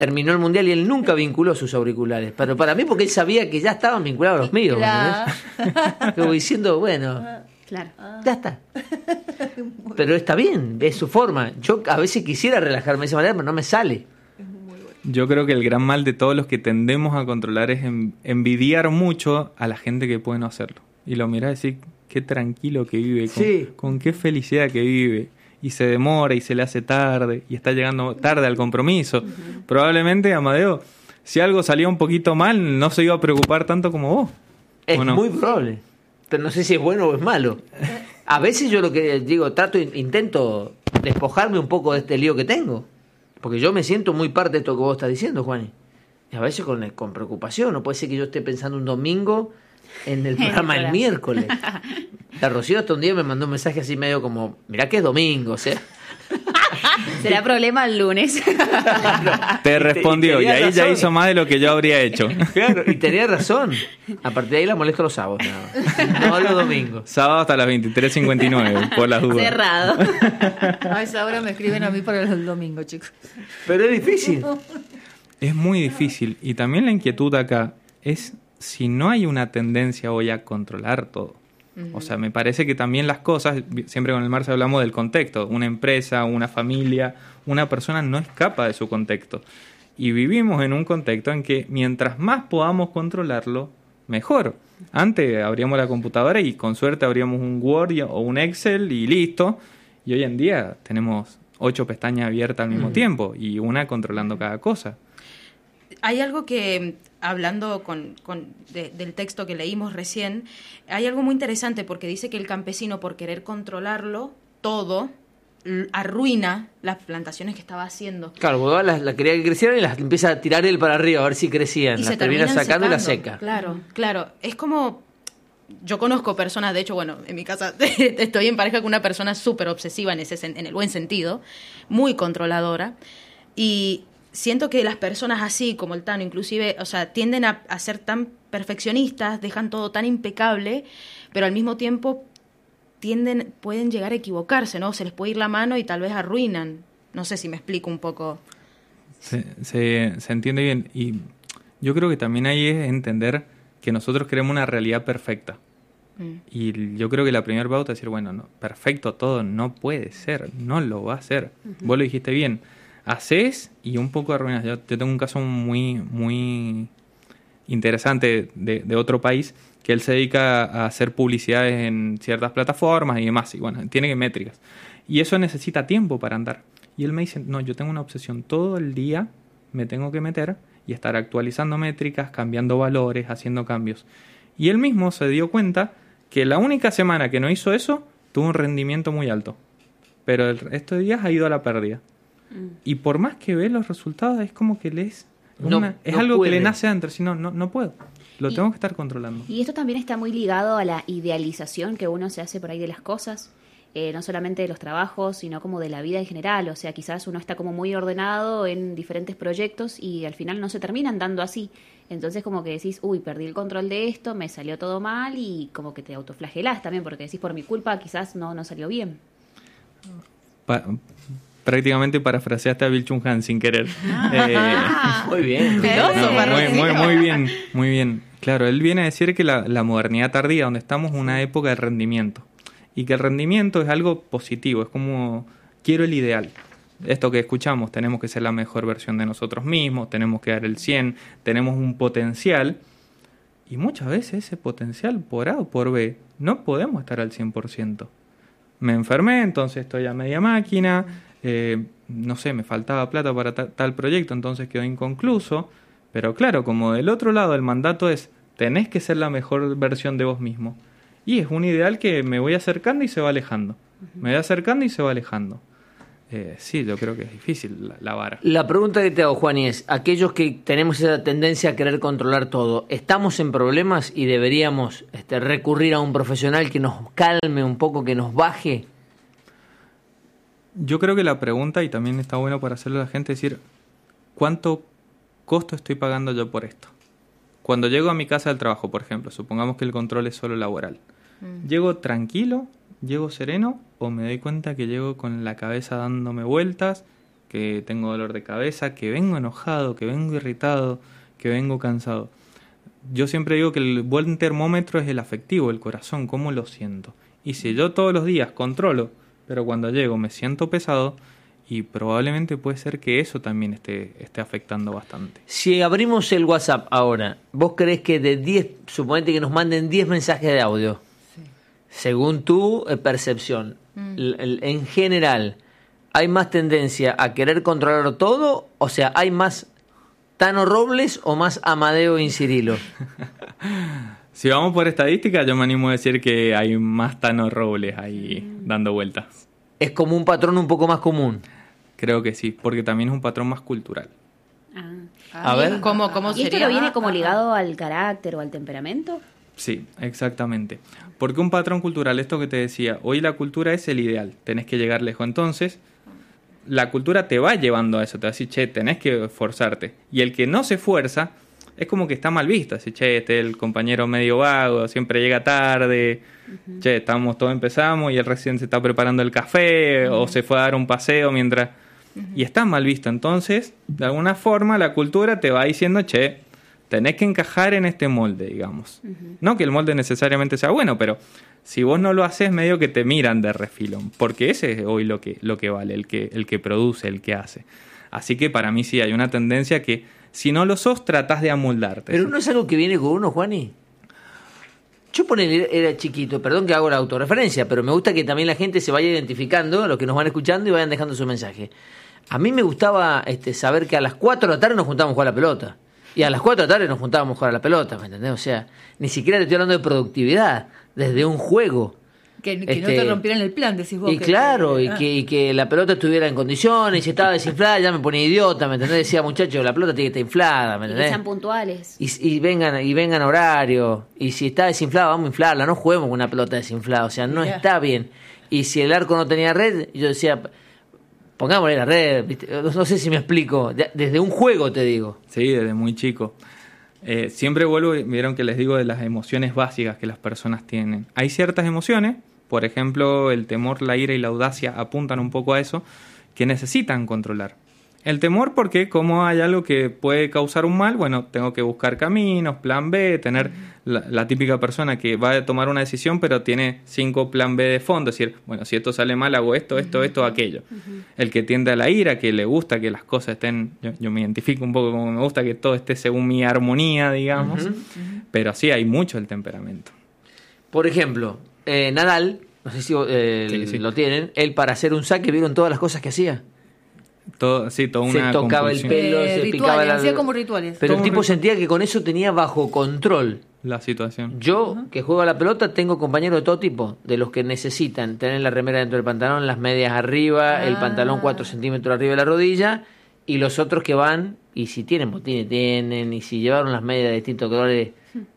terminó el Mundial y él nunca vinculó sus auriculares. Pero para mí, porque él sabía que ya estaban vinculados los míos. Claro. Como diciendo, bueno, Claro. ya está. Pero está bien, es su forma. Yo a veces quisiera relajarme de esa manera, pero no me sale. Yo creo que el gran mal de todos los que tendemos a controlar es envidiar mucho a la gente que puede no hacerlo. Y lo mirás y decís, qué tranquilo que vive, con qué felicidad que vive. Y se demora y se le hace tarde y está llegando tarde al compromiso. Probablemente, Amadeo, si algo salía un poquito mal, no se iba a preocupar tanto como vos. Es ¿O no? muy probable. Pero no sé si es bueno o es malo. A veces yo lo que digo, intento despojarme un poco de este lío que tengo. Porque yo me siento muy parte de esto que vos estás diciendo, Juani. Y a veces con preocupación. No puede ser que yo esté pensando un domingo en el programa el miércoles. La Rocío hasta un día me mandó un mensaje así medio como, mirá que es domingo, o sea. Será problema el lunes. Te respondió y ahí razón. ya hizo más de lo que yo habría hecho. Claro, y tenía razón. A partir de ahí la molesto los sábados, no los domingos. Sábado hasta las 23:59, por las dudas. Cerrado. A esa hora me escriben a mí para el domingo, chicos. Pero es difícil. Es muy difícil. Y también la inquietud acá es si no hay una tendencia hoy a controlar todo. O sea, me parece que también las cosas, siempre con el Marce hablamos del contexto. Una empresa, una familia, una persona no escapa de su contexto. Y vivimos en un contexto en que mientras más podamos controlarlo, mejor. Antes abríamos la computadora y con suerte abríamos un Word o un Excel y listo. Y hoy en día tenemos 8 pestañas abiertas al mismo tiempo y una controlando cada cosa. Hay algo que, hablando del texto que leímos recién, hay algo muy interesante porque dice que el campesino, por querer controlarlo todo, arruina las plantaciones que estaba haciendo. Claro, porque la quería que crecieran y las empieza a tirar él para arriba a ver si crecían. Y Las se termina terminan sacando y las secando. seca. Claro. Es como... Yo conozco personas, de hecho, bueno, en mi casa estoy en pareja con una persona súper obsesiva en el buen sentido, muy controladora, y siento que las personas así, como el Tano inclusive, o sea, tienden a ser tan perfeccionistas, dejan todo tan impecable, pero al mismo tiempo pueden llegar a equivocarse, ¿no? Se les puede ir la mano y tal vez arruinan. No sé si me explico un poco. Se entiende bien. Y yo creo que también ahí es entender que nosotros queremos una realidad perfecta. Y yo creo que la primera pauta es decir, bueno, no, perfecto todo no puede ser, no lo va a ser. Vos lo dijiste bien. Haces y un poco arruinas. Yo tengo un caso muy, muy interesante de otro país que él se dedica a hacer publicidades en ciertas plataformas y demás. Y bueno, tiene métricas. Y eso necesita tiempo para andar. Y él me dice, no, yo tengo una obsesión. Todo el día me tengo que meter y estar actualizando métricas, cambiando valores, haciendo cambios. Y él mismo se dio cuenta que la única semana que no hizo eso, tuvo un rendimiento muy alto. Pero el resto de días ha ido a la pérdida. Y por más que ve los resultados, es como que es algo puede. que le nace adentro. Si no puedo. Lo tengo que estar controlando. Y esto también está muy ligado a la idealización que uno se hace por ahí de las cosas. No solamente de los trabajos, sino como de la vida en general. O sea, quizás uno está como muy ordenado en diferentes proyectos y al final no se terminan dando así. Entonces como que decís, uy, perdí el control de esto, me salió todo mal y como que te autoflagelás también porque decís, por mi culpa quizás no salió bien. Prácticamente parafraseaste a Bill Chung-han sin querer. Muy bien. Muy bien. Claro, él viene a decir que la modernidad tardía, donde estamos, es una época de rendimiento. Y que el rendimiento es algo positivo, es como quiero el ideal. Esto que escuchamos, tenemos que ser la mejor versión de nosotros mismos, tenemos que dar el 100, tenemos un potencial. Y muchas veces ese potencial, por A o por B, no podemos estar al 100%. Me enfermé, entonces estoy a media máquina, no sé, me faltaba plata para tal proyecto, entonces quedó inconcluso. Pero claro, como del otro lado el mandato es, tenés que ser la mejor versión de vos mismo. Y es un ideal que me voy acercando y se va alejando. Me voy acercando y se va alejando. Sí, yo creo que es difícil la vara. La pregunta que te hago, Juani, es, aquellos que tenemos esa tendencia a querer controlar todo, ¿estamos en problemas y deberíamos recurrir a un profesional que nos calme un poco, que nos baje? Yo creo que la pregunta, y también está bueno para hacerlo a la gente, es decir, ¿cuánto costo estoy pagando yo por esto? Cuando llego a mi casa del trabajo, por ejemplo, supongamos que el control es solo laboral. ¿Llego tranquilo? ¿Llego sereno? ¿O me doy cuenta que llego con la cabeza dándome vueltas? que tengo dolor de cabeza, que vengo enojado, que vengo irritado, que vengo cansado. Yo siempre digo que el buen termómetro es el afectivo, el corazón, cómo lo siento. Y si yo todos los días controlo, pero cuando llego me siento pesado, y probablemente puede ser que eso también esté afectando bastante. Si abrimos el WhatsApp ahora, ¿vos crees que de 10, suponete que nos manden 10 mensajes de audio, según tu percepción, en general, ¿hay más tendencia a querer controlar todo? O sea, ¿hay más Tano Robles o más Amadeo Incirilo? Si vamos por estadística, yo me animo a decir que hay más Tano Robles ahí dando vueltas. ¿Es como un patrón un poco más común? Creo que sí, porque también es un patrón más cultural. A ver. ¿Cómo ¿Y esto sería? lo viene como ligado al carácter o al temperamento? Sí, exactamente. Porque un patrón cultural, esto que te decía, hoy la cultura es el ideal, tenés que llegar lejos. Entonces, la cultura te va llevando a eso, te va a decir, che, tenés que esforzarte. Y el que no se esfuerza, es como que está mal visto. Así, che, este es el compañero medio vago, siempre llega tarde. Che, empezamos y él recién se está preparando el café o se fue a dar un paseo mientras... Y está mal visto. Entonces, de alguna forma, la cultura te va diciendo, che, tenés que encajar en este molde, digamos. No que el molde necesariamente sea bueno, pero si vos no lo haces, medio que te miran de refilón. Porque ese es hoy lo que vale, el que produce, el que hace. Así que para mí sí hay una tendencia que, si no lo sos, tratás de amoldarte. Pero no es algo que viene con uno, Juani. Yo era chiquito, perdón que hago la autorreferencia, pero me gusta que también la gente se vaya identificando, los que nos van escuchando, y vayan dejando su mensaje. A mí me gustaba saber que a las 4 de la tarde nos juntábamos a jugar a la pelota. Y a las 4 de la tarde nos juntábamos a jugar a la pelota, ¿me entendés? O sea, ni siquiera te estoy hablando de productividad, desde un juego. Que no te rompieran el plan, decís vos. Y claro, y que la pelota estuviera en condiciones, y si estaba desinflada ya me ponía idiota, ¿me entendés? Decía, muchachos, la pelota tiene que estar inflada, ¿me Y que entendés? sean puntuales. Y vengan a horario, y si está desinflada vamos a inflarla, no juguemos con una pelota desinflada, o sea, no está bien. Y si el arco no tenía red, yo decía, pongámosle la red, ¿viste? No sé si me explico, desde un juego te digo. Sí, desde muy chico. Siempre vuelvo, vieron que les digo de las emociones básicas que las personas tienen. Hay ciertas emociones, por ejemplo, el temor, la ira y la audacia apuntan un poco a eso, que necesitan controlar. El temor porque como hay algo que puede causar un mal, bueno, tengo que buscar caminos, plan B, tener la típica persona que va a tomar una decisión pero tiene 5 plan B de fondo, es decir, bueno, si esto sale mal hago esto, aquello. El que tiende a la ira, que le gusta que las cosas estén, yo me identifico un poco como me gusta que todo esté según mi armonía, digamos, pero sí hay mucho el temperamento. Por ejemplo, Nadal, no sé si sí. lo tienen, él para hacer un saque, ¿vieron todas las cosas que hacía? Toda Se una tocaba compulsión. el pelo, se picaba la... hacía como rituales. Pero el Todo tipo ritual. sentía que con eso tenía bajo control. La situación. Yo, que juego a la pelota, tengo compañeros de todo tipo, de los que necesitan tener la remera dentro del pantalón, las medias arriba, el pantalón 4 centímetros arriba de la rodilla, y los otros que van, y si tienen botines, tienen, y si llevaron las medias de distintos colores...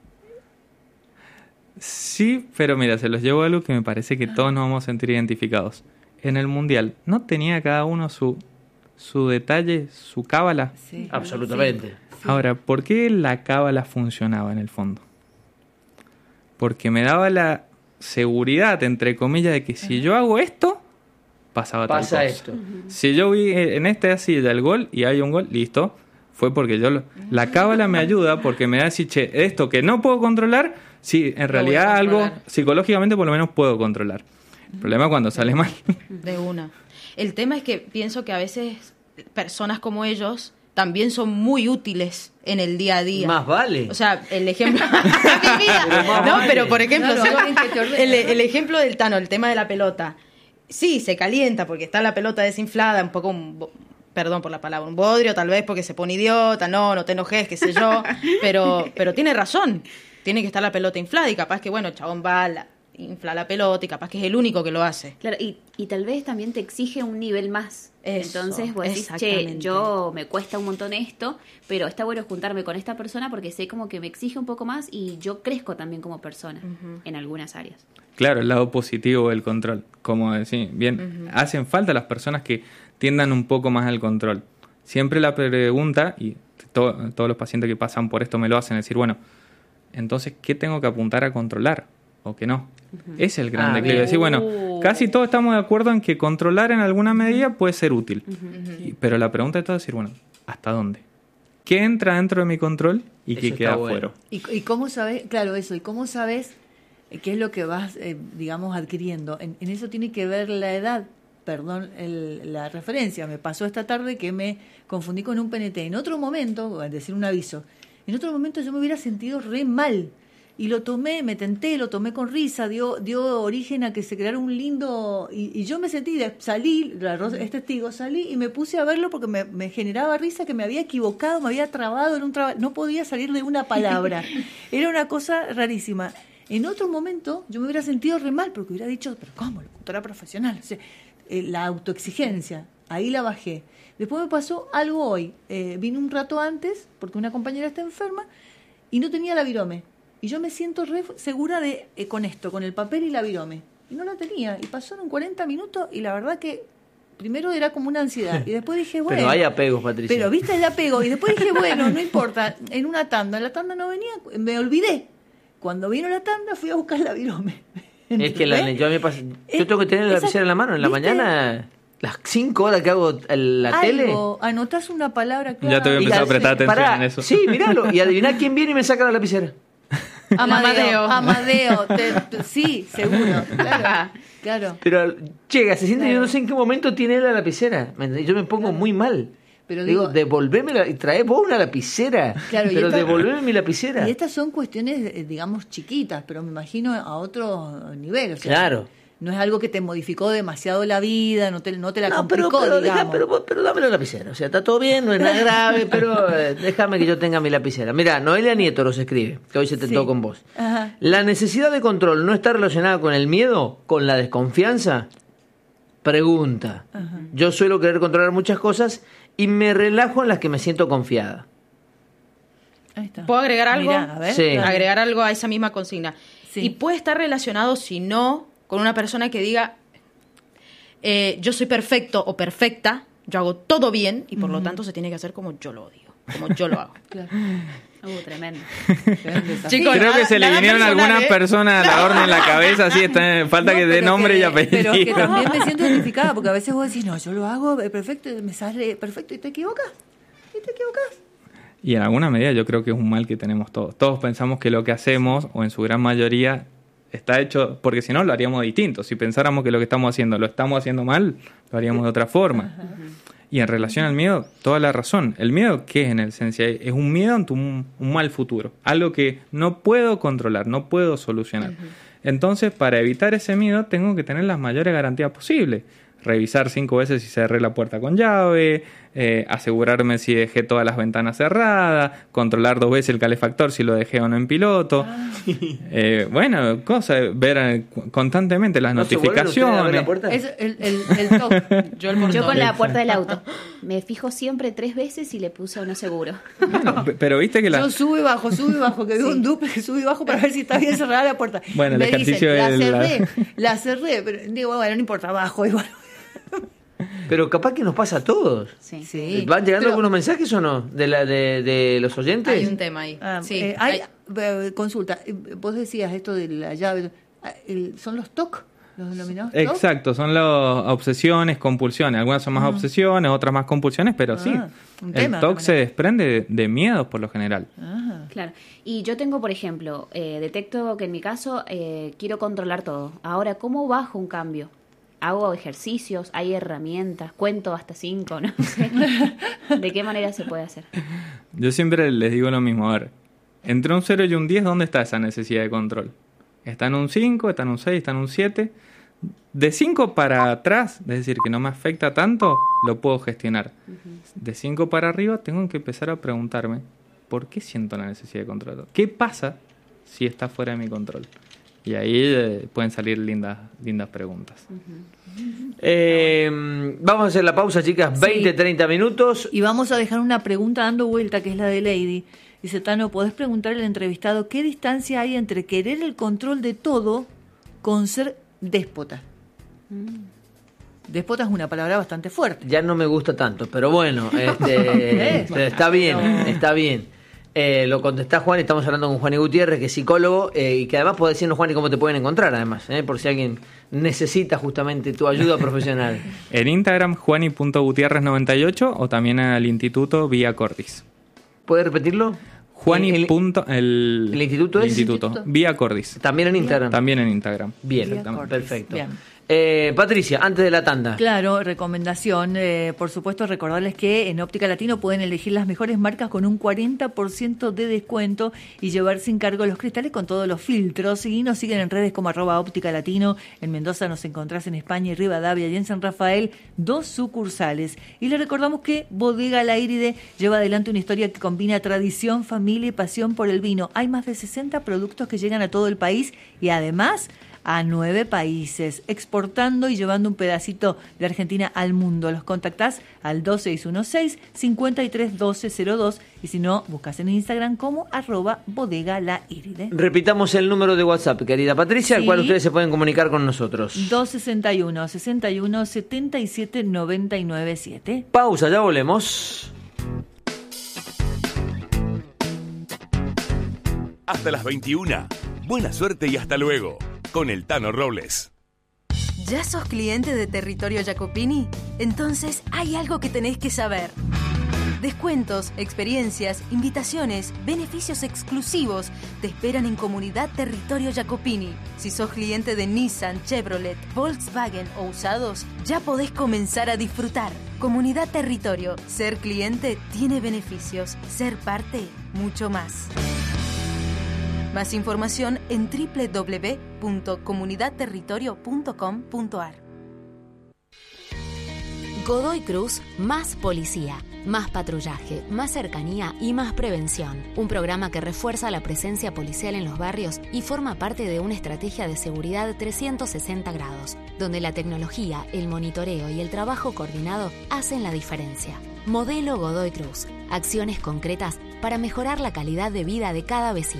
Sí, pero mira, se los llevo a algo que me parece que todos nos vamos a sentir identificados. En el Mundial, ¿no tenía cada uno su detalle, su cábala? Sí. Absolutamente. Sí. Ahora, ¿por qué la cábala funcionaba en el fondo? Porque me daba la seguridad, entre comillas, de que si yo hago esto, pasaba tal cosa. Pasa esto. Si yo vi en esta silla el gol y hay un gol, listo, fue porque la cábala me ayuda porque me da decir, che, esto que no puedo controlar, sí, en realidad algo psicológicamente por lo menos puedo controlar. El problema es cuando sale mal. De una. El tema es que pienso que a veces personas como ellos también son muy útiles en el día a día. Más vale. O sea, el ejemplo... Mi vida. No, pero por ejemplo, Claro, alguien que te ordena. el ejemplo del Tano, el tema de la pelota. Sí, se calienta porque está la pelota desinflada, un poco, perdón por la palabra, un bodrio, tal vez porque se pone idiota, no te enojes, qué sé yo, pero tiene razón. Tiene que estar la pelota inflada y capaz que, bueno, el chabón va, infla la pelota y capaz que es el único que lo hace. Claro, y tal vez también te exige un nivel más. Eso, Entonces vos decís, che, exactamente. yo me cuesta un montón esto, pero está bueno juntarme con esta persona porque sé como que me exige un poco más y yo crezco también como persona en algunas áreas. Claro, el lado positivo del control. Como decir, bien, hacen falta las personas que tiendan un poco más al control. Siempre la pregunta, y todos los pacientes que pasan por esto me lo hacen, es decir, bueno, entonces, ¿qué tengo que apuntar a controlar? o que no. Ese es el gran Ah, declive. bien. Decir, bueno, casi todos estamos de acuerdo en que controlar en alguna medida puede ser útil. Pero la pregunta de todo es decir, bueno, ¿hasta dónde? ¿Qué entra dentro de mi control y Eso qué está queda bueno. afuera? ¿Y cómo sabes, claro, eso, y cómo sabes qué es lo que vas, digamos, adquiriendo? En eso tiene que ver la edad, perdón, la referencia. Me pasó esta tarde que me confundí con un PNT. En otro momento, es decir, un aviso, en otro momento yo me hubiera sentido re mal. Y lo tomé, me tenté, lo tomé con risa, dio origen a que se creara un lindo... Y yo me sentí, salí, es testigo, salí y me puse a verlo porque me generaba risa, que me había equivocado, me había trabado en un trabajo, no podía salir de una palabra. Era una cosa rarísima. En otro momento yo me hubiera sentido re mal porque hubiera dicho, pero ¿cómo? Locutora profesional. O sea, la autoexigencia, ahí la bajé. Después me pasó algo hoy. Vine un rato antes porque una compañera está enferma y no tenía la virome. Y yo me siento re segura de con esto, con el papel y la virome. Y no la tenía. Y pasaron 40 minutos y la verdad que primero era como una ansiedad. Y después dije, bueno... Pero hay apegos, Patricia. Pero viste el apego. Y después dije, bueno, no importa. En una tanda. La tanda no venía, me olvidé. Cuando vino la tanda fui a buscar la virome. Es que yo tengo que tener la lapicera en la mano. En la ¿viste? mañana, las 5 horas que hago la tele... Anotás una palabra clave. Ya te voy a empezar a prestar atención Pará, en eso. Sí, miralo. Y adiviná quién viene y me saca la lapicera. Amadeo. Sí, seguro. Claro. Pero llega, se siente, Claro. yo no sé en qué momento tiene la lapicera. Yo me pongo muy mal. Pero digo, digo- devolveme y trae vos una lapicera. Claro, y pero esta- devolveme mi lapicera. Y estas son cuestiones, digamos, chiquitas, pero me imagino a otro nivel. O sea, Claro. No es algo que te modificó demasiado la vida, no te la No, pero, complicó, deja, digamos. pero dame la lapicera. O sea, está todo bien, no es nada grave, pero déjame que yo tenga mi lapicera. Mira, Noelia Nieto nos escribe, que hoy se tentó Sí. con vos. Ajá. ¿La necesidad de control no está relacionada con el miedo, con la desconfianza? Pregunta. Yo suelo querer controlar muchas cosas y me relajo en las que me siento confiada. Ahí está. ¿Puedo agregar algo? Mirá, a ver, Sí. dale. Agregar algo a esa misma consigna. Sí. Y puede estar relacionado, si no, con una persona que diga, yo soy perfecto o perfecta, yo hago todo bien y por lo tanto se tiene que hacer como yo lo digo, como yo lo hago. Claro. Tremendo. Chicos, Creo que se le nada vinieron personal, algunas personas a la orden en la cabeza, así está, falta No, que dé pero nombre y que- apellido. Pero que también me siento identificada, porque a veces vos decís, no, yo lo hago perfecto, me sale perfecto y te equivocas. Y en alguna medida yo creo que es un mal que tenemos todos. Todos pensamos que lo que hacemos, o en su gran mayoría, está hecho, porque si no lo haríamos distinto. Si pensáramos que lo que estamos haciendo lo estamos haciendo mal, lo haríamos de otra forma. Y en relación al miedo, toda la razón. El miedo, ¿qué es en esencia? Es un miedo ante un mal futuro. Algo que no puedo controlar, no puedo solucionar. Entonces, para evitar ese miedo, tengo que tener las mayores garantías posibles. Revisar 5 veces si cerré la puerta con llave, asegurarme si dejé todas las ventanas cerradas, controlar 2 veces el calefactor si lo dejé o no en piloto. Bueno, cosas, ver constantemente las ¿No se vuelven ustedes a ver notificaciones. la puerta? Es el toque. Yo con la puerta del auto. Me fijo siempre 3 veces y le puse uno seguro. Bueno, pero viste que Yo subo y bajo, que veo un duple que sube y bajo para ver si está bien cerrada la puerta. Bueno, el Me ejercicio dicen, de la cerré, pero digo, bueno, no importa, bajo igual. Pero capaz que nos pasa a todos. Sí. Sí. ¿Van llegando Pero- algunos mensajes o no? ¿De los oyentes? Hay un tema ahí. Sí, consulta, vos decías esto de la llave, ¿son los TOC? ¿Los denominados TOC? Exacto, son las obsesiones, compulsiones. Algunas son más obsesiones, otras más compulsiones, pero sí. un El tema TOC también. se desprende de miedos por lo general. Ajá. Claro. Y yo tengo, por ejemplo, detecto que en mi caso quiero controlar todo. Ahora, ¿cómo bajo un cambio? Hago ejercicios, hay herramientas, cuento hasta 5, no sé. ¿De qué manera se puede hacer? Yo siempre les digo lo mismo. A ver, entre un 0 y un 10, ¿dónde está esa necesidad de control? ¿Está en un 5, está en un 6, está en un 7? De 5 para atrás, es decir, que no me afecta tanto, lo puedo gestionar. De 5 para arriba, tengo que empezar a preguntarme, ¿por qué siento la necesidad de controlar? ¿Qué pasa si está fuera de mi control? Y ahí pueden salir lindas preguntas. Vamos a hacer la pausa, chicas, 20-30 minutos. Y vamos a dejar una pregunta dando vuelta, que es la de Lady. Dice, Tano, ¿podés preguntarle al entrevistado qué distancia hay entre querer el control de todo con ser déspota? Déspota es una palabra bastante fuerte. Ya no me gusta tanto, pero bueno, pero está bien, está bien. lo contestás, Juan, y estamos hablando con Juani Gutiérrez, que es psicólogo, y que además podés decirnos, Juan, y cómo te pueden encontrar, además, por si alguien necesita justamente tu ayuda profesional. En Instagram, juani.gutierrez98 o también al instituto Vía Cordis. ¿Puedes repetirlo? Juani. ¿El instituto es? Instituto. Vía Cordis. También en Instagram. También en Instagram. Bien, Cordis. perfecto. Bien. Patricia, antes de la tanda. Claro, recomendación. Por supuesto, recordarles que en Óptica Latino pueden elegir las mejores marcas con un 40% de descuento y llevar sin cargo los cristales con todos los filtros. Y nos siguen en redes como @Óptica Latino. En Mendoza nos encontrás, en España y Rivadavia, y en San Rafael 2 sucursales. Y les recordamos que Bodega La Iride lleva adelante una historia que combina tradición, familia y pasión por el vino. Hay más de 60 productos que llegan a todo el país y además a 9 países, exportando y llevando un pedacito de Argentina al mundo. Los contactás al 2616-531202 y si no, buscas en Instagram como @Bodega La Iride. Repitamos el número de WhatsApp, querida Patricia, al cual ustedes se pueden comunicar con nosotros. 261-61-77-997. Pausa, ya volvemos. Hasta las 21. Buena suerte y hasta luego. Con el Tano Robles. ¿Ya sos cliente de Territorio Jacopini? Entonces hay algo que tenés que saber. Descuentos, experiencias, invitaciones, beneficios exclusivos te esperan en Comunidad Territorio Jacopini. Si sos cliente de Nissan, Chevrolet, Volkswagen o usados, ya podés comenzar a disfrutar. Comunidad Territorio. Ser cliente tiene beneficios. Ser parte, mucho más. Más información en www.comunidadterritorio.com.ar. Godoy Cruz, más policía, más patrullaje, más cercanía y más prevención. Un programa que refuerza la presencia policial en los barrios y forma parte de una estrategia de seguridad 360 grados, donde la tecnología, el monitoreo y el trabajo coordinado hacen la diferencia. Modelo Godoy Cruz. Acciones concretas para mejorar la calidad de vida de cada vecino.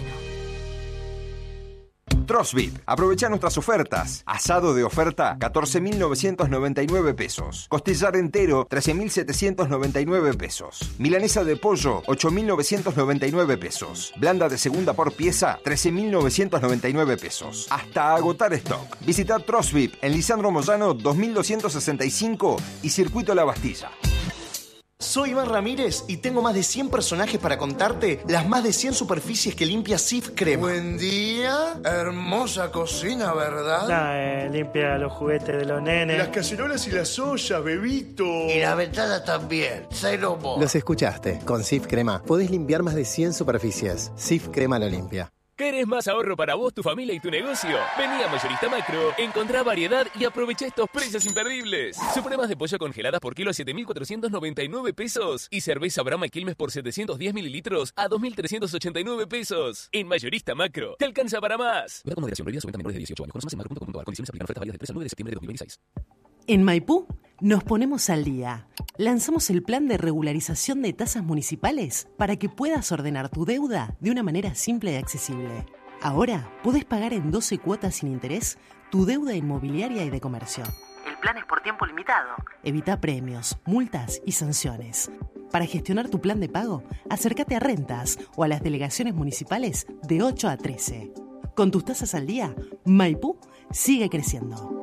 Trosbit. Aprovecha nuestras ofertas. Asado de oferta, 14.999 pesos. Costillar entero, 13.799 pesos. Milanesa de pollo, 8.999 pesos. Blanda de segunda por pieza, 13.999 pesos. Hasta agotar stock. Visita Trosbit en Lisandro Moyano 2265 y Circuito La Bastilla. Soy Iván Ramírez y tengo más de 100 personajes para contarte las más de 100 superficies que limpia Cif Crema. Buen día, hermosa cocina, ¿verdad? Limpia los juguetes de los nenes. Las cacerolas y las ollas, bebito. Y la ventana también, cero mo. Los escuchaste, con Cif Crema podés limpiar más de 100 superficies. Cif Crema lo limpia. ¿Querés más ahorro para vos, tu familia y tu negocio? Vení a Mayorista Macro, encontrá variedad y aprovecha estos precios imperdibles. Supremas de pollo congeladas por kilo a 7.499 pesos. Y cerveza Brahma Quilmes por 710 mililitros a 2.389 pesos. En Mayorista Macro, te alcanza para más. Con moderación, prohibida su venta a menores de 18 años. Conoce más en macro.com.ar. Condiciones aplican. Ofertas válidas del 3 al 9 de septiembre de 2026. En Maipú nos ponemos al día. Lanzamos el plan de regularización de tasas municipales para que puedas ordenar tu deuda de una manera simple y accesible. Ahora podés pagar en 12 cuotas sin interés tu deuda inmobiliaria y de comercio. El plan es por tiempo limitado. Evita premios, multas y sanciones. Para gestionar tu plan de pago, acércate a Rentas o a las delegaciones municipales de 8 a 13. Con tus tasas al día, Maipú sigue creciendo.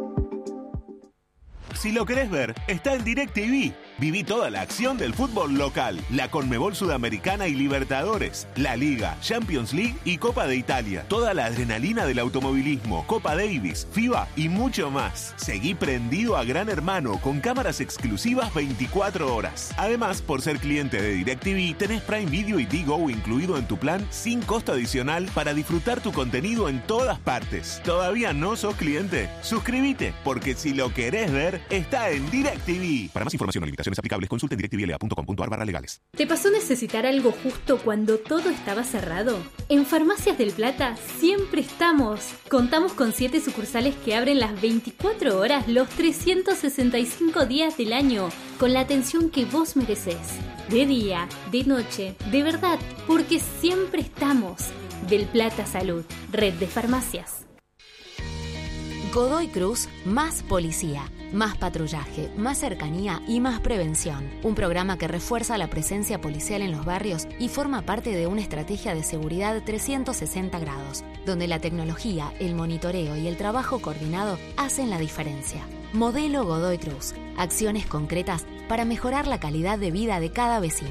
Si lo querés ver, está en DirecTV. Viví toda la acción del fútbol local, la Conmebol Sudamericana y Libertadores, la Liga, Champions League y Copa de Italia. Toda la adrenalina del automovilismo, Copa Davis, FIBA y mucho más. Seguí prendido a Gran Hermano con cámaras exclusivas 24 horas. Además, por ser cliente de DirecTV, tenés Prime Video y Digo incluido en tu plan sin costo adicional para disfrutar tu contenido en todas partes. ¿Todavía no sos cliente? Suscríbete, porque si lo querés ver, está en DirecTV. Para más información o limitaciones aplicables, consulte en directvla.com.ar/legales. ¿Te pasó necesitar algo justo cuando todo estaba cerrado? En Farmacias del Plata siempre estamos. Contamos con 7 sucursales que abren las 24 horas los 365 días del año, con la atención que vos merecés. De día, de noche, de verdad, porque siempre estamos. Del Plata Salud, red de farmacias. Godoy Cruz, más policía, más patrullaje, más cercanía y más prevención. Un programa que refuerza la presencia policial en los barrios y forma parte de una estrategia de seguridad 360 grados, donde la tecnología, el monitoreo y el trabajo coordinado hacen la diferencia. Modelo Godoy Cruz. Acciones concretas para mejorar la calidad de vida de cada vecino.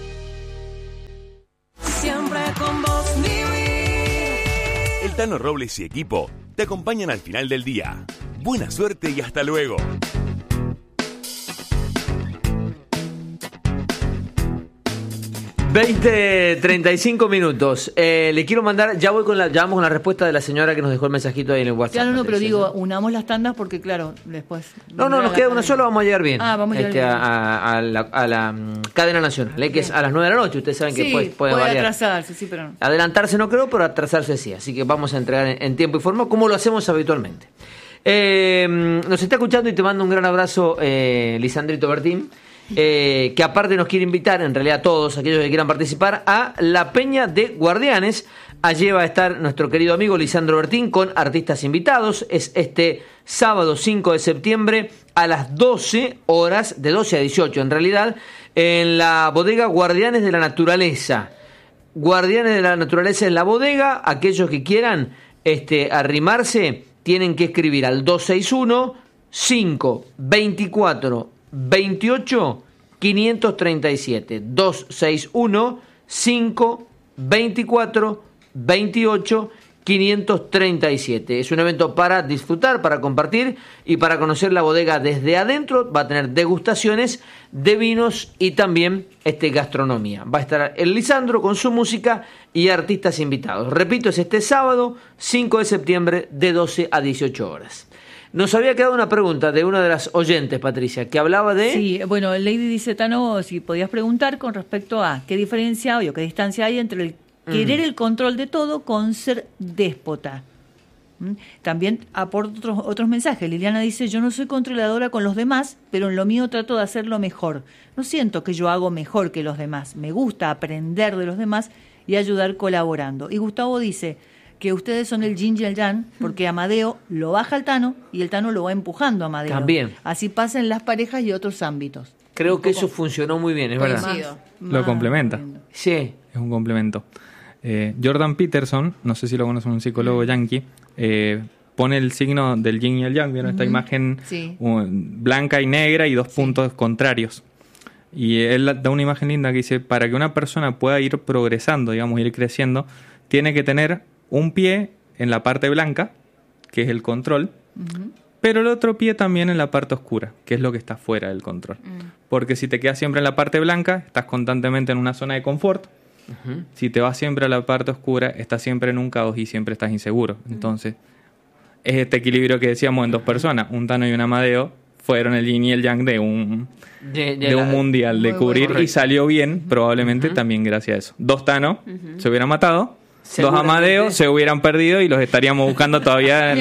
Siempre con vos, El Tano Robles y equipo te acompañan al final del día. Buena suerte y hasta luego. $20:35. Le quiero mandar, ya vamos con la respuesta de la señora que nos dejó el mensajito ahí en el WhatsApp. Claro, no, pero Patricia, digo, ¿no? unamos las tandas porque, claro, después... Nos queda una sola, vamos a llegar bien. Vamos a llegar bien. A la cadena nacional, que es a las 9 de la noche. Ustedes saben que puede variar. atrasarse, sí, pero no. Adelantarse no creo, pero atrasarse sí. Así que vamos a entregar en tiempo y forma, como lo hacemos habitualmente. Nos está escuchando y te mando un gran abrazo, Lisandrito Bertín. Que aparte nos quiere invitar, en realidad todos aquellos que quieran participar, a la Peña de Guardianes. Allí va a estar nuestro querido amigo Lisandro Bertín con artistas invitados. Es este sábado 5 de septiembre a las 12 horas, de 12 a 18 en realidad, en la bodega Guardianes de la Naturaleza. Guardianes de la Naturaleza en la bodega. Aquellos que quieran arrimarse tienen que escribir al 261 524 28 537 261 524 28 537. Es un evento para disfrutar, para compartir y para conocer la bodega desde adentro. Va a tener degustaciones de vinos y también gastronomía. Va a estar el Lisandro con su música y artistas invitados. Repito, es este sábado 5 de septiembre de 12 a 18 horas. Nos había quedado una pregunta de una de las oyentes, Patricia, que hablaba de... Sí, bueno, Lady dice, Tano, si podías preguntar con respecto a qué diferencia o qué distancia hay entre el querer el control de todo con ser déspota. También aporta otros mensajes. Liliana dice, yo no soy controladora con los demás, pero en lo mío trato de hacerlo mejor. No siento que yo hago mejor que los demás. Me gusta aprender de los demás y ayudar colaborando. Y Gustavo dice que ustedes son el yin y el yang, porque Amadeo lo baja al Tano y el Tano lo va empujando a Amadeo. También. Así pasa en las parejas y otros ámbitos. Creo que eso funcionó muy bien, es verdad. Lo complementa. Sí. Es un complemento. Jordan Peterson, no sé si lo conocen, un psicólogo yankee, pone el signo del yin y el yang, ¿vieron esta imagen? Sí. Blanca y negra y dos puntos contrarios. Y él da una imagen linda que dice, para que una persona pueda ir progresando, digamos, ir creciendo, tiene que tener un pie en la parte blanca, que es el control, pero el otro pie también en la parte oscura, que es lo que está fuera del control. Porque si te quedas siempre en la parte blanca, estás constantemente en una zona de confort. Si te vas siempre a la parte oscura, estás siempre en un caos y siempre estás inseguro. Entonces, es este equilibrio que decíamos en dos personas, un Tano y un Amadeo, fueron el yin y el yang de un mundial de cubrir y salió bien, probablemente también gracias a eso. Dos Tano se hubieran matado, dos Amadeo se hubieran perdido y los estaríamos buscando todavía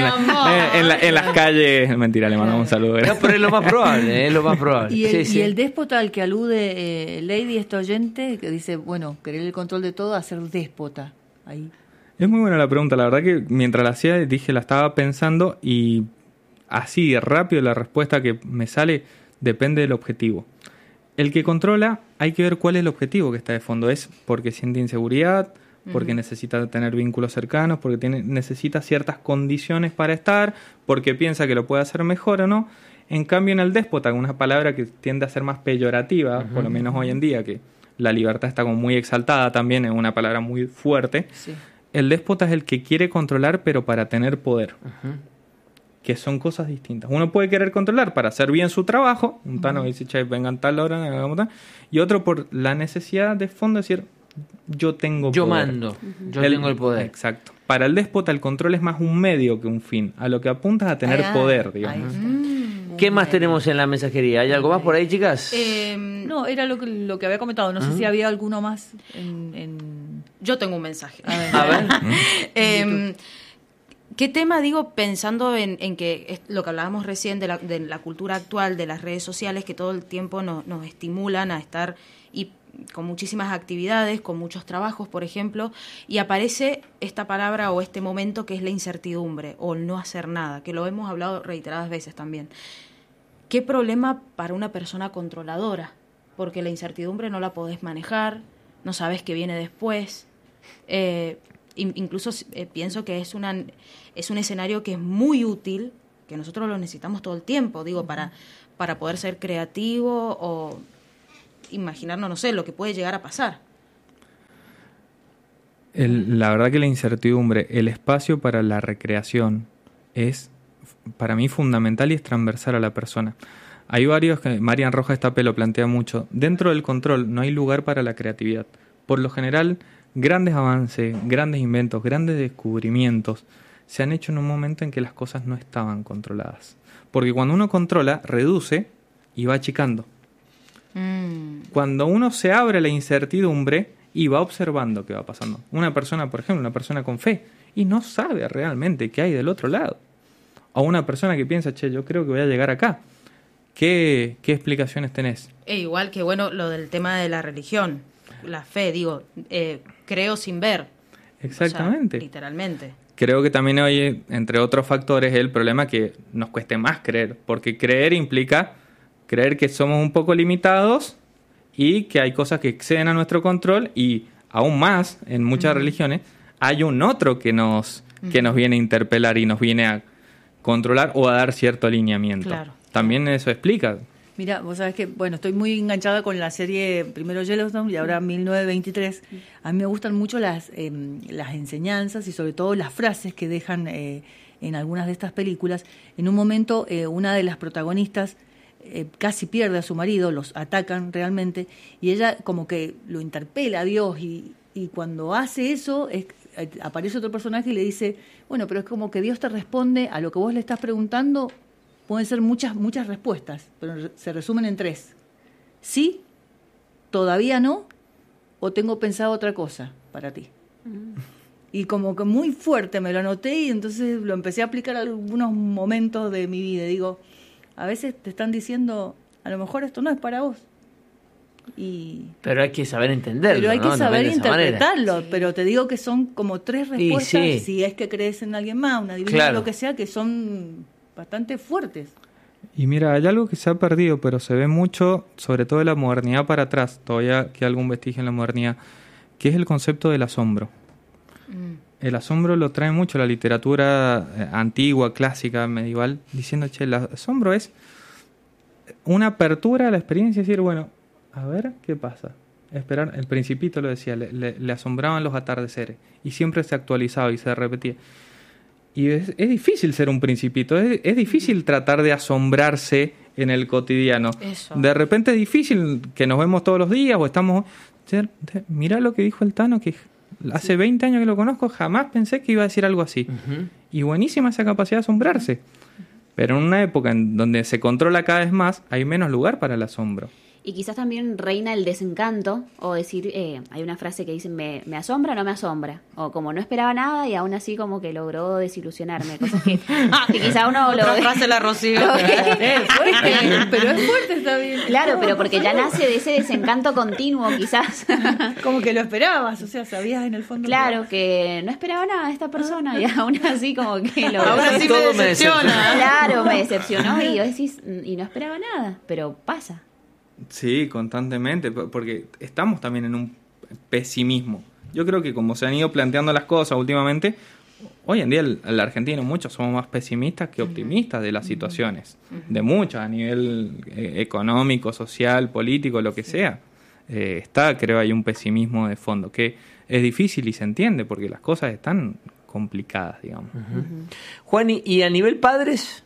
en las calles. Mentira, le mandamos un saludo. No, pero es lo más probable, es lo más probable. Y el déspota al que alude Lady, este oyente, que dice, bueno, querer el control de todo, hacer déspota. Ahí. Es muy buena la pregunta, la verdad que mientras la hacía dije, la estaba pensando y así rápido la respuesta que me sale depende del objetivo. El que controla, hay que ver cuál es el objetivo que está de fondo. Es porque siente inseguridad, porque necesita tener vínculos cercanos, porque necesita ciertas condiciones para estar, porque piensa que lo puede hacer mejor o no. En cambio, en el déspota, una palabra que tiende a ser más peyorativa, por lo menos hoy en día, que la libertad está como muy exaltada también, es una palabra muy fuerte. Sí. El déspota es el que quiere controlar, pero para tener poder. Que son cosas distintas. Uno puede querer controlar para hacer bien su trabajo, un Tano dice, che, vengan tal hora, hagamos tal, y otro por la necesidad de fondo, decir, yo tengo yo poder. Mando, yo tengo el poder. Exacto. Para el déspota el control es más un medio que un fin. A lo que apuntas a tener poder, digamos. ¿Qué más tenemos en la mensajería? ¿Hay algo más por ahí, chicas? No, era lo que había comentado. No sé si había alguno más Yo tengo un mensaje. A ver. ¿Qué tema, digo, pensando en que es lo que hablábamos recién de la cultura actual, de las redes sociales, que todo el tiempo nos estimulan a estar y con muchísimas actividades, con muchos trabajos, por ejemplo, y aparece esta palabra o este momento que es la incertidumbre o el no hacer nada, que lo hemos hablado reiteradas veces también. qué problema para una persona controladora, porque la incertidumbre no la podés manejar, no sabes qué viene después. Incluso pienso que es un escenario que es muy útil, que nosotros lo necesitamos todo el tiempo, digo, para poder ser creativo o imaginarnos, no sé, lo que puede llegar a pasar. La verdad que la incertidumbre, el espacio para la recreación es para mí fundamental y es transversal a la persona. Hay varios que Marian Rojas Estapé lo plantea mucho. Dentro del control no hay lugar para la creatividad. Por lo general, grandes avances, grandes inventos, grandes descubrimientos se han hecho en un momento en que las cosas no estaban controladas. Porque cuando uno controla, reduce y va achicando. Cuando uno se abre a la incertidumbre y va observando qué va pasando. Una persona, por ejemplo, una persona con fe y no sabe realmente qué hay del otro lado. O una persona que piensa, che, yo creo que voy a llegar acá. ¿Qué explicaciones tenés? Igual que, bueno, lo del tema de la religión, la fe, digo, creo sin ver. Exactamente. O sea, literalmente. Creo que también hoy, entre otros factores, es el problema que nos cueste más creer, porque creer implica creer que somos un poco limitados y que hay cosas que exceden a nuestro control y aún más, en muchas religiones, hay un otro que nos viene a interpelar y nos viene a controlar o a dar cierto alineamiento. Claro. También eso explica. Mira, vos sabés que, bueno, estoy muy enganchada con la serie primero Yellowstone y ahora 1923. A mí me gustan mucho las enseñanzas y sobre todo las frases que dejan en algunas de estas películas. En un momento, una de las protagonistas casi pierde a su marido, los atacan realmente, y ella como que lo interpela a Dios y cuando hace eso aparece otro personaje y le dice, bueno, pero es como que Dios te responde a lo que vos le estás preguntando. Pueden ser muchas respuestas, pero se resumen en 3. Sí, todavía no, o tengo pensado otra cosa para ti. Y como que muy fuerte me lo anoté y entonces lo empecé a aplicar a algunos momentos de mi vida. Digo, a veces te están diciendo, a lo mejor esto no es para vos. Pero hay que saber entenderlo. Pero hay que saber interpretarlo. Sí. Pero te digo que son como 3 respuestas, si es que crees en alguien más, una divinidad, lo que sea, que son bastante fuertes. Y mira, hay algo que se ha perdido, pero se ve mucho, sobre todo de la modernidad para atrás, todavía queda algún vestigio en la modernidad, que es el concepto del asombro. El asombro lo trae mucho la literatura antigua, clásica, medieval, diciendo, che, el asombro es una apertura a la experiencia y decir, bueno, a ver qué pasa. Esperar, el Principito lo decía, le asombraban los atardeceres y siempre se actualizaba y se repetía. Y es difícil ser un principito, es difícil tratar de asombrarse en el cotidiano. Eso. De repente es difícil que nos vemos todos los días o estamos... Mirá lo que dijo el Tano, que hace 20 años que lo conozco, jamás pensé que iba a decir algo así. Y buenísima esa capacidad de asombrarse. Pero en una época en donde se controla cada vez más, hay menos lugar para el asombro. Y quizás también reina el desencanto, o decir, hay una frase que dice, ¿me asombra o no me asombra? O como no esperaba nada y aún así como que logró desilusionarme. Cosas que quizás uno lo... frase la Rocío. Pero es fuerte, está bien. Claro, pero porque ya nace de ese desencanto continuo, quizás. Como que lo esperabas, o sea, sabías en el fondo. Claro, que no esperaba nada de esta persona y aún así como que lo... Ahora sí me decepciona. Claro, me decepcionó y vos decís, y no esperaba nada, pero pasa. Sí, constantemente, porque estamos también en un pesimismo. Yo creo que como se han ido planteando las cosas últimamente, hoy en día el argentino muchos somos más pesimistas que optimistas de las situaciones, de muchas, a nivel económico, social, político, lo que sea. Está, creo, hay un pesimismo de fondo, que es difícil y se entiende, porque las cosas están complicadas, digamos. Juan, ¿y a nivel padres?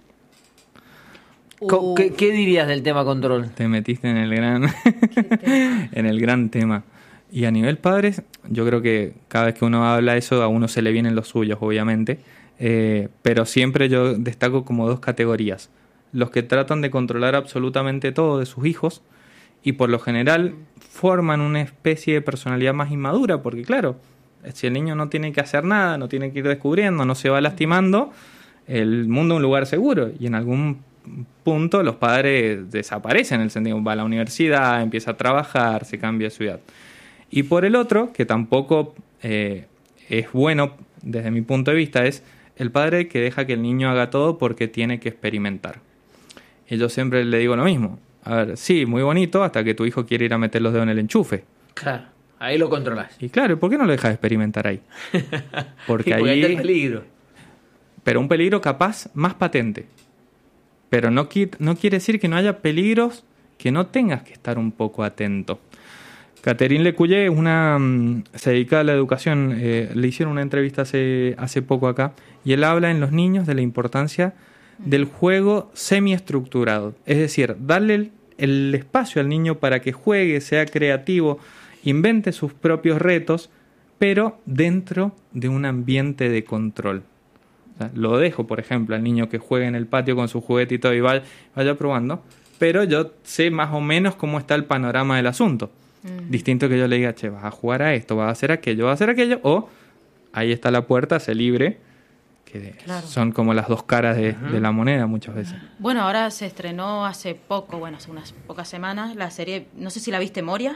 ¿Qué dirías del tema control? Te metiste en el gran tema. Y a nivel padres, yo creo que cada vez que uno habla eso, a uno se le vienen los suyos, obviamente. Pero siempre yo destaco como 2 categorías. Los que tratan de controlar absolutamente todo de sus hijos y por lo general forman una especie de personalidad más inmadura, porque claro, si el niño no tiene que hacer nada, no tiene que ir descubriendo, no se va lastimando, el mundo es un lugar seguro y en algún punto los padres desaparecen, en el sentido, va a la universidad, empieza a trabajar, se cambia de ciudad. Y por el otro, que tampoco es bueno desde mi punto de vista, es el padre que deja que el niño haga todo porque tiene que experimentar. Y yo siempre le digo lo mismo. A ver, sí, muy bonito hasta que tu hijo quiere ir a meter los dedos en el enchufe. Claro, ahí lo controlas. Y claro, ¿por qué no lo dejas experimentar ahí? Porque ahí hay peligro. Pero un peligro capaz más patente. Pero no quiere decir que no haya peligros que no tengas que estar un poco atento. Catherine Lecuyer se dedica a la educación. Le hicieron una entrevista hace poco acá y él habla en los niños de la importancia del juego semiestructurado. Es decir, darle el espacio al niño para que juegue, sea creativo, invente sus propios retos, pero dentro de un ambiente de control. O sea, lo dejo, por ejemplo, al niño que juegue en el patio con su juguetito y vaya probando, pero yo sé más o menos cómo está el panorama del asunto. Distinto que yo le diga, che, vas a jugar a esto, vas a hacer aquello, o ahí está la puerta, sé libre, que son como las dos caras de la moneda muchas veces. Bueno, ahora se estrenó hace poco, hace unas pocas semanas, la serie, no sé si la viste, Moria.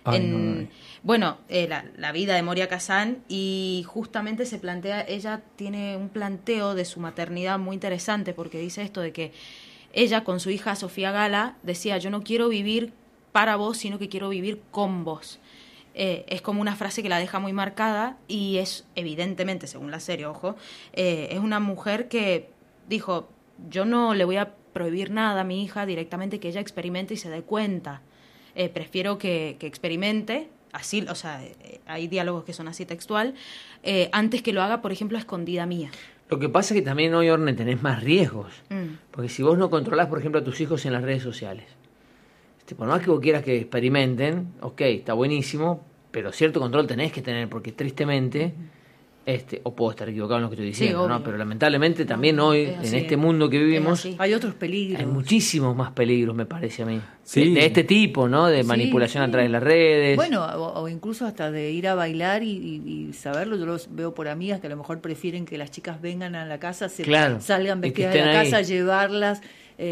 Bueno, la vida de Moria Kazan, y justamente se plantea, ella tiene un planteo de su maternidad muy interesante, porque dice esto de que ella con su hija Sofía Gala decía, yo no quiero vivir para vos, sino que quiero vivir con vos. Es como una frase que la deja muy marcada y es evidentemente, según la serie, ojo, es una mujer que dijo, yo no le voy a prohibir nada a mi hija, directamente que ella experimente y se dé cuenta. Prefiero que experimente, así, o sea, hay diálogos que son así textual, antes que lo haga, por ejemplo, a escondida mía. Lo que pasa es que también hoy, Orne, tenés más riesgos. Porque si vos no controlás, por ejemplo, a tus hijos en las redes sociales, por más que vos quieras que experimenten, ok, está buenísimo, pero cierto control tenés que tener, porque tristemente, o puedo estar equivocado en lo que estoy diciendo, ¿no? Pero lamentablemente también hoy, en este mundo que vivimos, hay otros peligros. Hay muchísimos más peligros, me parece a mí. Sí. De este tipo, ¿no? De manipulación a través de las redes. Bueno, o incluso hasta de ir a bailar y saberlo. Yo los veo por amigas que a lo mejor prefieren que las chicas vengan a la casa, salgan vestidas de la casa, llevarlas.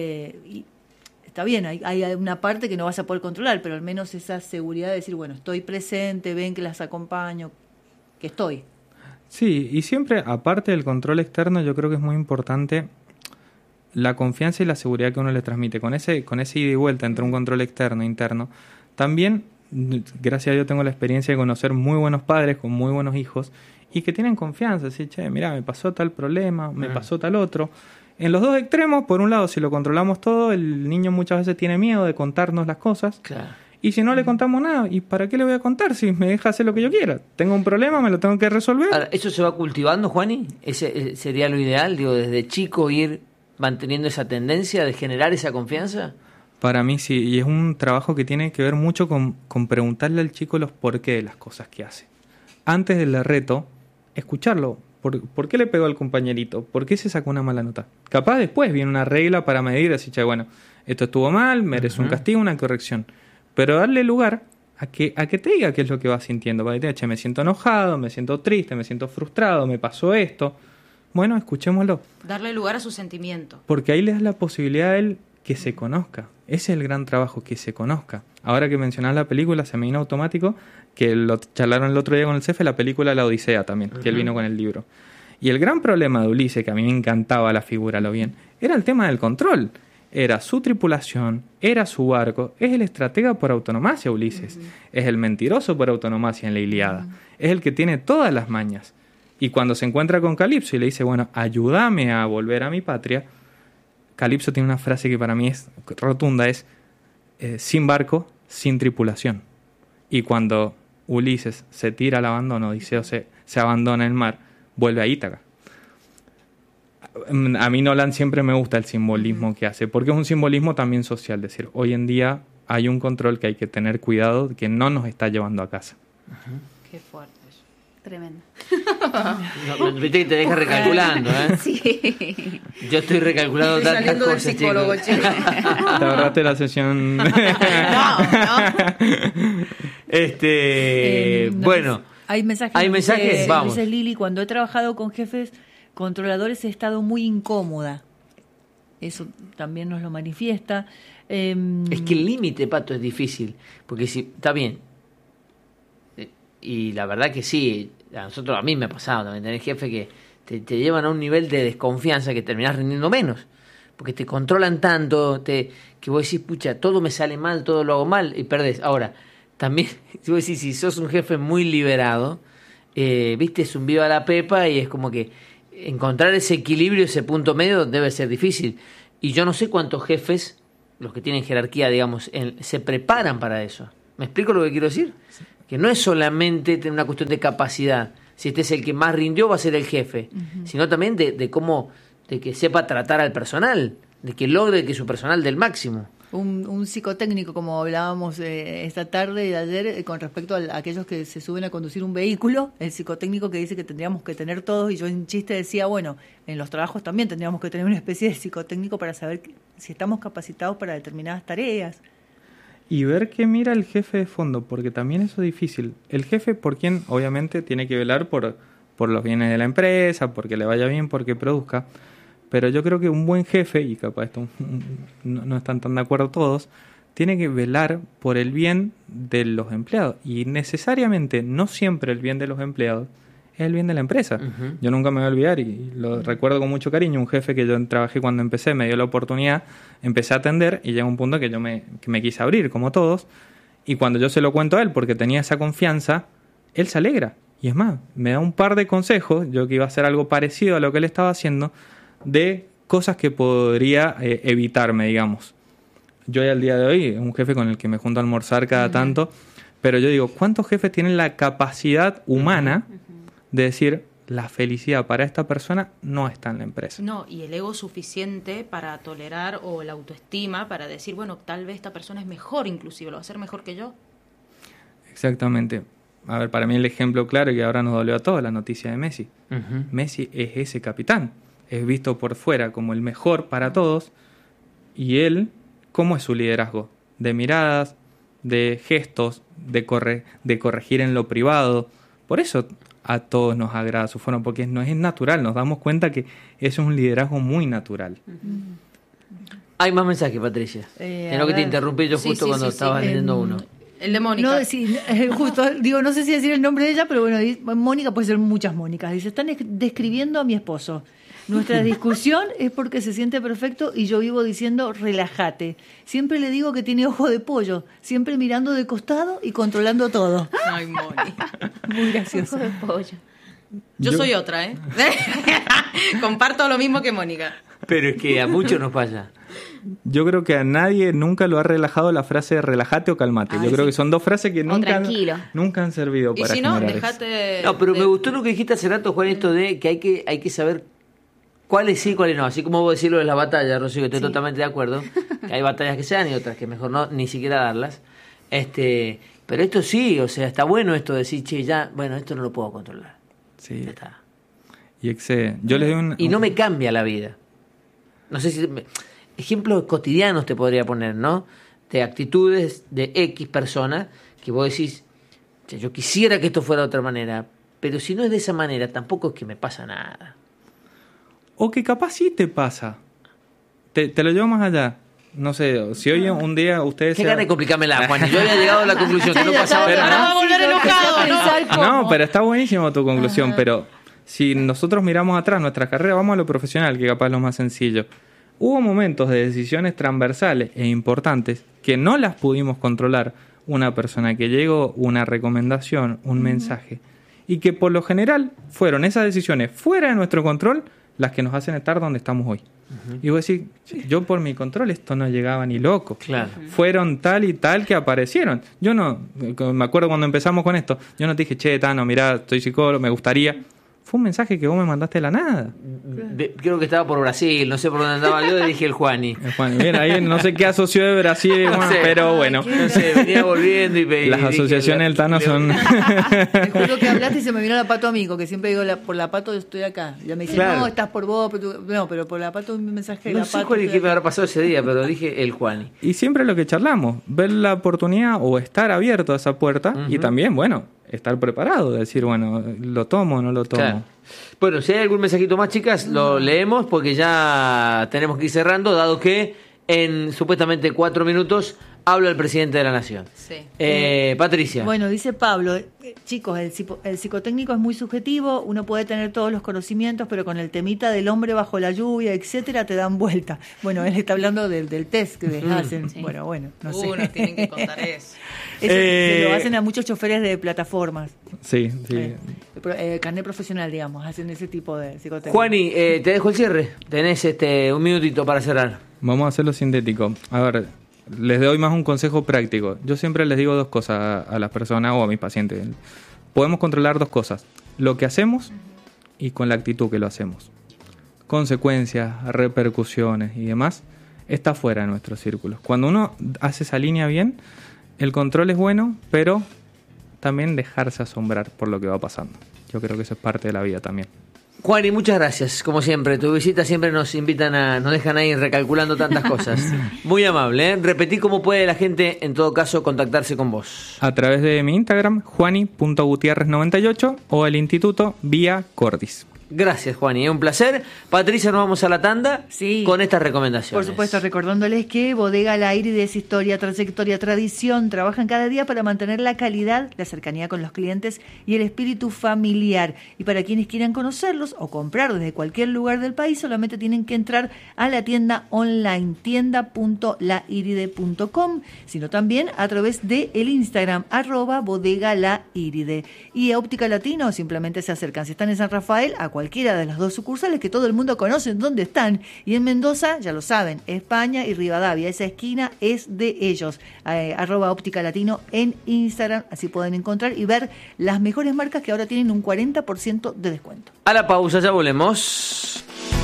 Está bien, hay una parte que no vas a poder controlar, pero al menos esa seguridad de decir, bueno, estoy presente, ven que las acompaño, que estoy. Sí, y siempre, aparte del control externo, yo creo que es muy importante la confianza y la seguridad que uno le transmite. Con ese ida y vuelta entre un control externo e interno, también, gracias a Dios, tengo la experiencia de conocer muy buenos padres con muy buenos hijos y que tienen confianza, decir, che, mira, me pasó tal problema, me pasó tal otro. En los dos extremos, por un lado, si lo controlamos todo, el niño muchas veces tiene miedo de contarnos las cosas. Claro. Y si no le contamos nada, ¿y para qué le voy a contar si me deja hacer lo que yo quiera? Tengo un problema, me lo tengo que resolver. Ahora, ¿eso se va cultivando, Juani? ¿Ese sería lo ideal? Digo, desde chico ir manteniendo esa tendencia de generar esa confianza. Para mí sí, y es un trabajo que tiene que ver mucho con preguntarle al chico los porqué de las cosas que hace. Antes del reto, escucharlo. ¿Por qué le pegó al compañerito? ¿Por qué se sacó una mala nota? Capaz después viene una regla para medir, así, che, bueno, esto estuvo mal, merece un castigo, una corrección. Pero darle lugar a que te diga qué es lo que va sintiendo. Para que te diga, che, me siento enojado, me siento triste, me siento frustrado, me pasó esto. Bueno, escuchémoslo. Darle lugar a su sentimiento. Porque ahí le das la posibilidad a él que se conozca. Ese es el gran trabajo, que se conozca. Ahora que mencionás la película, se me vino automático, que lo charlaron el otro día con el CEFE, la película La Odisea también, que él vino con el libro. Y el gran problema de Ulises, que a mí me encantaba la figura, lo bien, era el tema del control. Era su tripulación, era su barco, es el estratega por autonomacia, Ulises. Es el mentiroso por autonomacia en la Ilíada. Es el que tiene todas las mañas. Y cuando se encuentra con Calipso y le dice, bueno, ayúdame a volver a mi patria, Calipso tiene una frase que para mí es rotunda, es sin barco, sin tripulación. Y cuando Ulises se tira al abandono, Odiseo se abandona el mar, vuelve a Ítaca. A mí Nolan siempre me gusta el simbolismo que hace, porque es un simbolismo también social, es decir, hoy en día hay un control que hay que tener cuidado, que no nos está llevando a casa. Qué fuerte eso. Tremendo. No, viste que te deja recalculando, ¿eh? Sí. Yo estoy recalculando tantas cosas, del psicólogo, chicos. Te ahorraste la sesión. No. Bueno. Hay mensajes. Vamos. Dice Lili, cuando he trabajado con jefes controladores he estado muy incómoda. Eso también nos lo manifiesta. Es que el límite, Pato, es difícil. Porque si está bien. Y la verdad que sí, a mí me ha pasado también tener jefe que te llevan a un nivel de desconfianza que terminás rindiendo menos. porque te controlan tanto, que vos decís, pucha, todo me sale mal, todo lo hago mal, y perdés. Ahora, también, si vos decís, si sos un jefe muy liberado, viste, es un viva la pepa, y es como que encontrar ese equilibrio, ese punto medio, debe ser difícil. Y yo no sé cuántos jefes, los que tienen jerarquía, digamos, se preparan para eso. ¿Me explico lo que quiero decir? Que no es solamente tener una cuestión de capacidad. Si este es el que más rindió, va a ser el jefe. Sino también de cómo, de que sepa tratar al personal, de que logre que su personal dé el máximo. Un psicotécnico, como hablábamos esta tarde y ayer, con respecto a aquellos que se suben a conducir un vehículo, el psicotécnico que dice que tendríamos que tener todos, y yo en chiste decía, bueno, en los trabajos también tendríamos que tener una especie de psicotécnico para saber si estamos capacitados para determinadas tareas. Y ver qué mira el jefe de fondo, porque también eso es difícil. El jefe, por quien obviamente tiene que velar por los bienes de la empresa, porque le vaya bien, porque produzca. Pero yo creo que un buen jefe, y capaz esto no están tan de acuerdo todos, tiene que velar por el bien de los empleados. Y necesariamente, no siempre el bien de los empleados es el bien de la empresa. Yo nunca me voy a olvidar, y lo recuerdo con mucho cariño, un jefe que yo trabajé cuando empecé, me dio la oportunidad, empecé a atender, y llega un punto que me quise abrir, como todos, y cuando yo se lo cuento a él, porque tenía esa confianza, él se alegra. Y es más, me da un par de consejos, yo que iba a hacer algo parecido a lo que él estaba haciendo, de cosas que podría evitarme, digamos. Yo al día de hoy, un jefe con el que me junto a almorzar cada tanto, pero yo digo, ¿cuántos jefes tienen la capacidad humana de decir, la felicidad para esta persona no está en la empresa? No, y el ego suficiente para tolerar, o la autoestima para decir, bueno, tal vez esta persona es mejor, inclusive, lo va a hacer mejor que yo. Exactamente. A ver, para mí el ejemplo claro, y que ahora nos dolió a todos, la noticia de Messi. Messi es ese capitán. Es visto por fuera como el mejor para todos, y él, ¿cómo es su liderazgo? De miradas, de gestos, de corregir en lo privado. Por eso a todos nos agrada su forma, porque no es natural, nos damos cuenta que eso es un liderazgo muy natural. Hay más mensajes, Patricia. Creo que te interrumpí yo justo cuando estabas leyendo uno. El de Mónica. No, sí, justo, digo, no sé si decir el nombre de ella, pero bueno, Mónica, puede ser muchas Mónicas. Dice, están describiendo a mi esposo. Nuestra discusión es porque se siente perfecto y yo vivo diciendo, relájate. Siempre le digo que tiene ojo de pollo, siempre mirando de costado y controlando todo. Ay, Moni. Muy gracioso. Ojo de pollo. Yo soy otra, ¿eh? Comparto lo mismo que Mónica. Pero es que a muchos nos pasa. Yo creo que a nadie nunca lo ha relajado la frase de relájate o calmate. Yo creo que son dos frases que nunca han servido para generar. Y si no, déjate... No, pero me gustó lo que dijiste hace rato, Juan, esto de que hay que saber cuáles sí y cuáles no. Así como vos decís lo de las batallas, Rocío, que estoy totalmente de acuerdo. Que hay batallas que se dan y otras que mejor no ni siquiera darlas. Pero esto sí, o sea, está bueno esto de decir, che, ya, bueno, esto no lo puedo controlar. Sí. Ya está. Y yo les doy y no me cambia la vida. No sé si... Ejemplos cotidianos te podría poner, ¿no? De actitudes de X persona que vos decís, che, yo quisiera que esto fuera de otra manera, pero si no es de esa manera, tampoco es que me pasa nada. O que capaz sí te pasa. Te lo llevo más allá. No sé, si hoy un día ustedes... Qué gana de complicármela, Juan. Yo había llegado a la conclusión que no pasaba nada. Ahora va a volver enojado, No, pero está buenísimo tu conclusión. Pero si nosotros miramos atrás nuestra carrera, vamos a lo profesional, que capaz es lo más sencillo. Hubo momentos de decisiones transversales e importantes que no las pudimos controlar. Una persona que llegó, una recomendación, un mensaje. Y que por lo general fueron esas decisiones fuera de nuestro control las que nos hacen estar donde estamos hoy. Y vos decís, yo por mi control esto no llegaba ni loco. Claro. Fueron tal y tal que aparecieron. Yo no, me acuerdo cuando empezamos con esto, yo no te dije, che, Tano, mirá, estoy psicólogo, me gustaría... Fue un mensaje que vos me mandaste de la nada. Creo que estaba por Brasil, no sé por dónde andaba yo, le dije el Juani. Mira, ahí no sé qué asoció de Brasil, no sé, pero bueno. No sé, venía volviendo y las asociaciones del Tano son... Te juro que hablaste y se me vino la Pato amigo, que siempre digo, por la Pato estoy acá. Ya me dice, no, estás por vos, pero por la Pato un mensaje de la Pato. No sé cuál es que me habrá pasado ese día, pero dije el Juani. Y siempre lo que charlamos, ver la oportunidad o estar abierto a esa puerta y también, bueno, estar preparado, decir, bueno, ¿lo tomo o no lo tomo? Claro. Bueno, si hay algún mensajito más, chicas, lo leemos porque ya tenemos que ir cerrando, dado que en supuestamente 4 minutos habla el presidente de la Nación. Sí. Patricia. Bueno, dice Pablo, chicos, el psicotécnico es muy subjetivo, uno puede tener todos los conocimientos, pero con el temita del hombre bajo la lluvia, etcétera, te dan vuelta. Bueno, él está hablando del test que les hacen. Sí. Bueno, no sé. Nos tienen que contar eso. Se lo hacen a muchos choferes de plataformas. Sí. Carnet profesional, digamos, hacen ese tipo de psicotécnico. Juani, te dejo el cierre. Tenés un minutito para cerrar. Vamos a hacerlo sintético. A ver, les doy más un consejo práctico. Yo siempre les digo dos cosas a las personas o a mis pacientes. Podemos controlar dos cosas: lo que hacemos y con la actitud que lo hacemos. Consecuencias, repercusiones y demás está fuera de nuestros círculos. Cuando uno hace esa línea bien, el control es bueno, pero también dejarse asombrar por lo que va pasando. Yo creo que eso es parte de la vida también. Juani, muchas gracias. Como siempre, tu visita siempre nos dejan ahí recalculando tantas cosas. Muy amable, ¿eh? Repetí cómo puede la gente, en todo caso, contactarse con vos. A través de mi Instagram, juani.gutierrez98 o el instituto vía Cordis. Gracias, Juani, un placer. Patricia, nos vamos a la tanda con estas recomendaciones. Por supuesto, recordándoles que Bodega La Íride es historia, trayectoria, tradición. Trabajan cada día para mantener la calidad, la cercanía con los clientes y el espíritu familiar. Y para quienes quieran conocerlos o comprar desde cualquier lugar del país, solamente tienen que entrar a la tienda online, tienda.lairide.com, sino también a través de el Instagram, @bodegalairide. Y a Óptica Latino simplemente se acercan. Si están en San Rafael, a cualquiera de las dos sucursales que todo el mundo conoce dónde están. Y en Mendoza, ya lo saben, España y Rivadavia, esa esquina es de ellos. @Óptica Latino en Instagram, así pueden encontrar y ver las mejores marcas que ahora tienen un 40% de descuento. A la pausa, ya volvemos.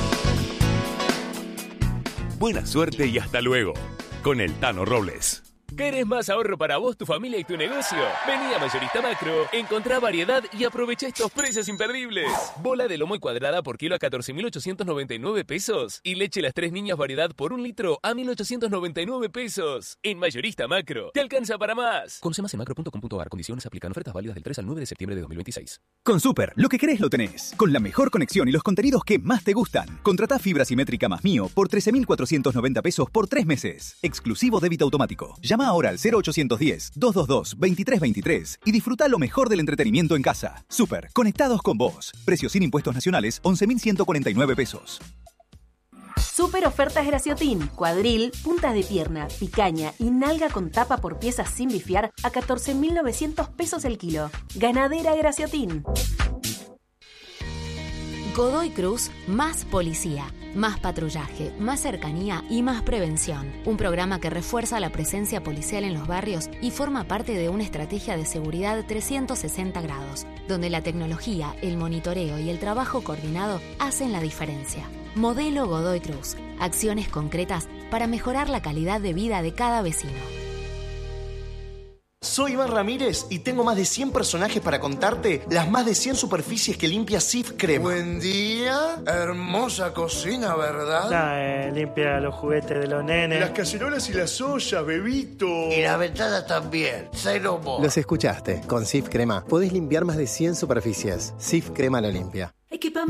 Buena suerte y hasta luego con el Tano Robles. ¿Querés más ahorro para vos, tu familia y tu negocio? Vení a Mayorista Macro, encontrá variedad y aprovecha estos precios imperdibles. Bola de lomo y cuadrada por kilo a 14.899 pesos. Y leche Las Tres Niñas variedad por 1 litro a 1.899 pesos. En Mayorista Macro, te alcanza para más. Conoce más en macro.com.ar. Condiciones aplican. Ofertas válidas del 3 al 9 de septiembre de 2026. Con Super, lo que querés lo tenés. Con la mejor conexión y los contenidos que más te gustan. Contratá fibra simétrica más mío por 13.490 pesos por 3 meses. Exclusivo débito automático. Llama ahora al 0810-222-2323 y disfruta lo mejor del entretenimiento en casa. Super, conectados con vos. Precios sin impuestos nacionales, 11.149 pesos. Super ofertas Graciotin. Cuadril, puntas de pierna, picaña y nalga con tapa por piezas sin bifiar a 14.900 pesos el kilo. Ganadera Graciotin. Godoy Cruz, más policía, más patrullaje, más cercanía y más prevención. Un programa que refuerza la presencia policial en los barrios y forma parte de una estrategia de seguridad 360 grados, donde la tecnología, el monitoreo y el trabajo coordinado hacen la diferencia. Modelo Godoy Cruz. Acciones concretas para mejorar la calidad de vida de cada vecino. Soy Iván Ramírez y tengo más de 100 personajes para contarte las más de 100 superficies que limpia Cif Crema. Buen día, hermosa cocina, ¿verdad? Limpia los juguetes de los nenes. Las cacerolas y las ollas, bebito. Y las ventanas también, cero more. Los escuchaste. Con Cif Crema podés limpiar más de 100 superficies. Cif Crema lo limpia.